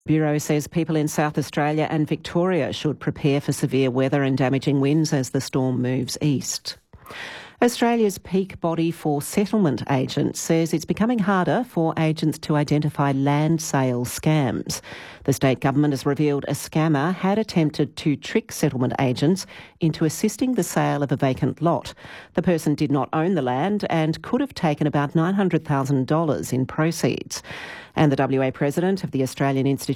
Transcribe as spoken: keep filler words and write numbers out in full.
Bureau says people in South Australia and Victoria should prepare for severe weather and damaging winds as the storm moves east. Australia's peak body for settlement agents says it's becoming harder for agents to identify land sale scams. The state government has revealed a scammer had attempted to trick settlement agents into assisting the sale of a vacant lot. The person did not own the land and could have taken about nine hundred thousand dollars in proceeds. And the W A president of the Australian Institute